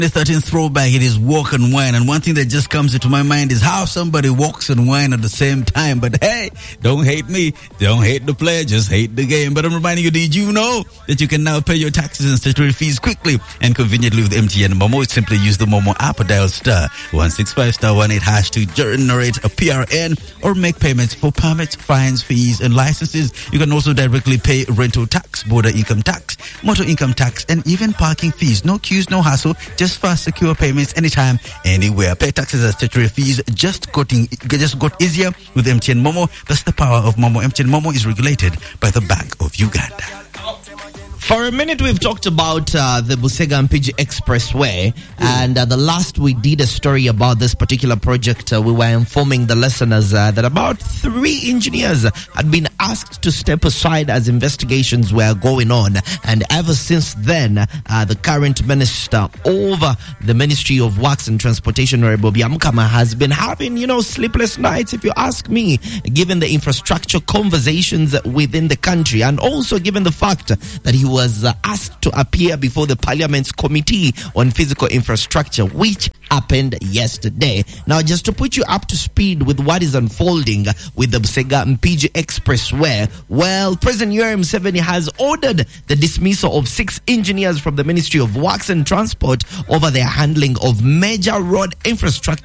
The 13th throwback, it is walk and wine. And one thing that just comes into my mind is how somebody walks and wine at the same time. But hey, don't hate me. Don't hate the player, just hate the game. But I'm reminding you, did you know that you can now pay your taxes and statutory fees quickly and conveniently with MTN Momo? Simply use the Momo app or dial star 165 star 18 hash to generate a PRN or make payments for permits, fines, fees, and licenses. You can also directly pay rental tax, border income tax, motor income tax, and even parking fees. No queues, no hassle, just fast, secure payments anytime, anywhere. Pay taxes and statutory fees just got easier with MTN Momo. That's the power of Momo. MTN Momo is regulated by the Bank of Uganda. For a minute, we've talked about the Busega Mpigi Expressway, and the last we did a story about this particular project, we were informing the listeners that about 3 engineers had been asked to step aside as investigations were going on. And ever since then, the current minister over the Ministry of Works and Transportation, Honorable Byamukama, has been having, sleepless nights, if you ask me, given the infrastructure conversations within the country, and also given the fact that he was asked to appear before the Parliament's Committee on Physical Infrastructure, which happened yesterday. Now, just to put you up to speed with what is unfolding with the Busega Mpigi Expressway, well, President Yoweri Museveni has ordered the dismissal of 6 engineers from the Ministry of Works and Transport over their handling of major road infrastructure